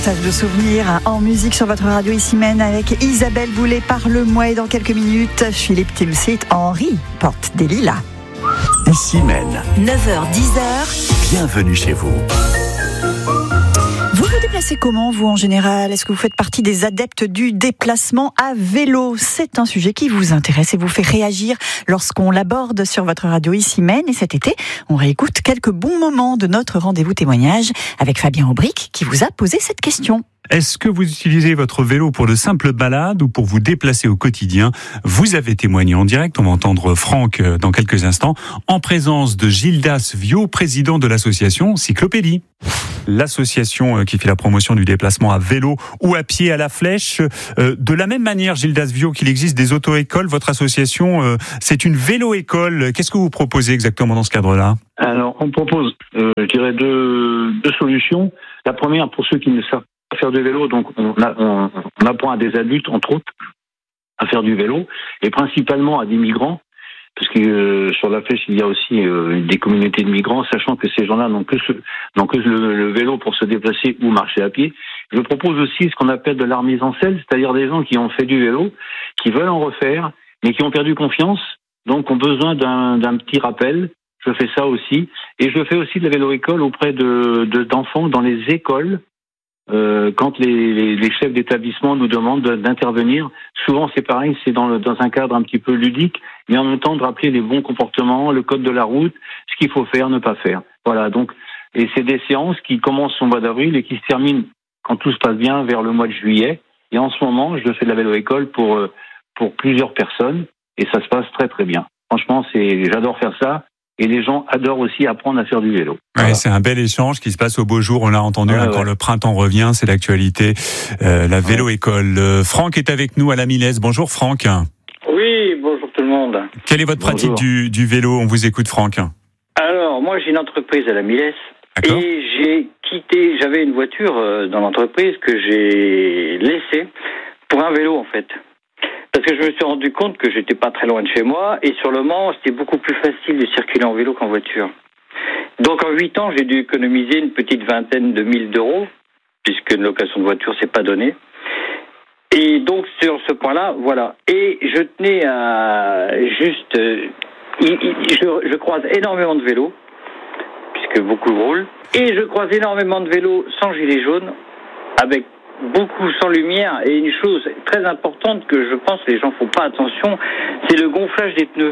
partage de souvenirs en musique sur votre radio ici Maine avec Isabelle Boulay. Parle-moi et dans quelques minutes, Philippe Timsit, Henri porte des lilas. Ici Maine. 9h-10h. Bienvenue chez vous. Vous vous déplacez comment, vous, en général ? Est-ce que vous faites partie des adeptes du déplacement à vélo ? C'est un sujet qui vous intéresse et vous fait réagir lorsqu'on l'aborde sur votre radio ici Maine. Et cet été, on réécoute quelques bons moments de notre rendez-vous témoignage avec Fabien Aubric qui vous a posé cette question. Est-ce que vous utilisez votre vélo pour de simples balades ou pour vous déplacer au quotidien ? Vous avez témoigné en direct. On va entendre Franck dans quelques instants, en présence de Gildas Viau, président de l'association Cyclopédie. L'association qui fait la promotion du déplacement à vélo ou à pied à la flèche. De la même manière, Gildas Viau, qu'il existe des auto-écoles, votre association, c'est une vélo-école. Qu'est-ce que vous proposez exactement dans ce cadre-là ? Alors, on propose, je dirais, deux solutions. La première, pour ceux qui ne savent pas faire du vélo, donc on apprend à des adultes, entre autres, à faire du vélo, et principalement à des migrants, parce que sur la flèche, il y a aussi des communautés de migrants, sachant que ces gens-là n'ont que le vélo pour se déplacer ou marcher à pied. Je propose aussi ce qu'on appelle de l'art mise en selle, c'est-à-dire des gens qui ont fait du vélo, qui veulent en refaire, mais qui ont perdu confiance, donc ont besoin d'un petit rappel. Je fais ça aussi. Et je fais aussi de la vélo-école auprès d'enfants dans les écoles, quand les chefs d'établissement nous demandent d'intervenir. Souvent, c'est pareil, c'est dans un cadre un petit peu ludique, mais en même temps de rappeler les bons comportements, le code de la route, ce qu'il faut faire, ne pas faire. Voilà, donc, et c'est des séances qui commencent au mois d'avril et qui se terminent, quand tout se passe bien, vers le mois de juillet. Et en ce moment, je fais de la vélo-école pour plusieurs personnes, et ça se passe très très bien. Franchement, j'adore faire ça. Et les gens adorent aussi apprendre à faire du vélo. Voilà. Ouais, c'est un bel échange qui se passe au beau jour. On l'a entendu, quand le printemps revient, c'est l'actualité. La vélo-école. Franck est avec nous à la Milesse. Bonjour Franck. Oui, bonjour tout le monde. Quelle est votre pratique du vélo ? On vous écoute Franck. Alors, moi j'ai une entreprise à la Milesse. D'accord. Et j'avais une voiture dans l'entreprise que j'ai laissée pour un vélo en fait. Parce que je me suis rendu compte que j'étais pas très loin de chez moi et sur le Mans, c'était beaucoup plus facile de circuler en vélo qu'en voiture. Donc en 8 ans, j'ai dû économiser une petite vingtaine de mille d'euros, puisque une location de voiture, c'est pas donné. Et donc sur ce point-là, voilà. Et je tenais à juste... je croise énormément de vélos, puisque beaucoup roulent. Et je croise énormément de vélos sans gilet jaune, avec beaucoup sans lumière, et une chose très importante que je pense que les gens font pas attention, c'est le gonflage des pneus.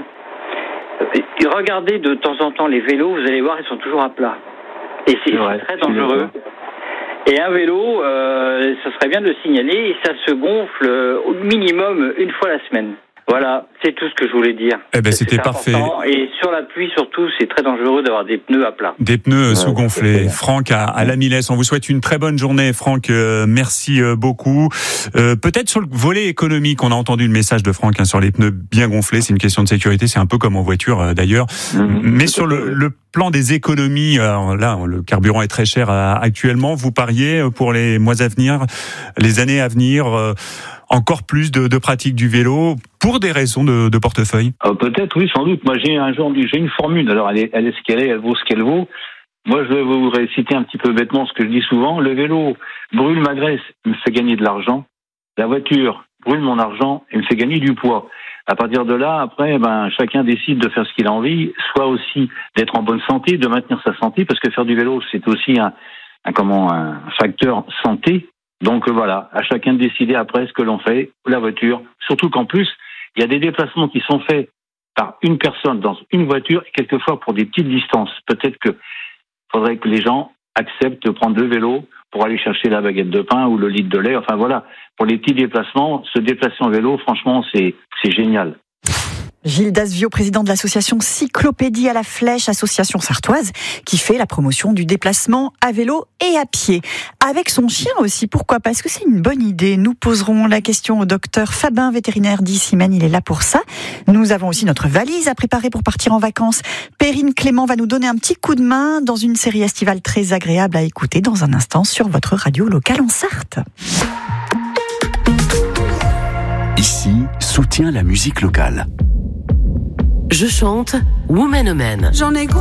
Et regardez de temps en temps les vélos, vous allez voir, ils sont toujours à plat. Et c'est très dangereux. Et un vélo, ça serait bien de le signaler, et ça se gonfle au minimum une fois la semaine. Voilà, c'est tout ce que je voulais dire. Eh ben, c'était parfait. Et sur la pluie, surtout, c'est très dangereux d'avoir des pneus à plat. Des pneus sous-gonflés. Franck à la Milesse, on vous souhaite une très bonne journée. Franck, merci beaucoup. Peut-être sur le volet économique, on a entendu le message de Franck sur les pneus bien gonflés. C'est une question de sécurité, c'est un peu comme en voiture d'ailleurs. Mais sur le plan des économies, alors là, le carburant est très cher actuellement. Vous pariez pour les mois à venir, les années à venir, encore plus de pratique du vélo pour des raisons de portefeuille ? Peut-être, oui, sans doute. Moi, j'ai une formule. Alors, elle est ce qu'elle est, elle vaut ce qu'elle vaut. Moi, je vais vous réciter un petit peu bêtement ce que je dis souvent. Le vélo brûle ma graisse, il me fait gagner de l'argent. La voiture brûle mon argent et me fait gagner du poids. À partir de là, après, chacun décide de faire ce qu'il a envie, soit aussi d'être en bonne santé, de maintenir sa santé, parce que faire du vélo, c'est aussi un facteur santé. Donc voilà, à chacun de décider après ce que l'on fait, la voiture. Surtout qu'en plus, il y a des déplacements qui sont faits par une personne dans une voiture et quelquefois pour des petites distances. Peut-être que faudrait que les gens acceptent de prendre le vélo pour aller chercher la baguette de pain ou le litre de lait. Enfin voilà, pour les petits déplacements, se déplacer en vélo, franchement, c'est génial. Gildas Viau, président de l'association Cyclopédie à la Flèche, association sartoise, qui fait la promotion du déplacement à vélo et à pied. Avec son chien aussi, pourquoi pas ? Est-ce que c'est une bonne idée ? Nous poserons la question au docteur Fabin, vétérinaire d'ici Maine, il est là pour ça. Nous avons aussi notre valise à préparer pour partir en vacances. Perrine Clément va nous donner un petit coup de main dans une série estivale très agréable à écouter dans un instant sur votre radio locale en Sarthe. Ici, soutient la musique locale. Je chante Woman O Man. J'en ai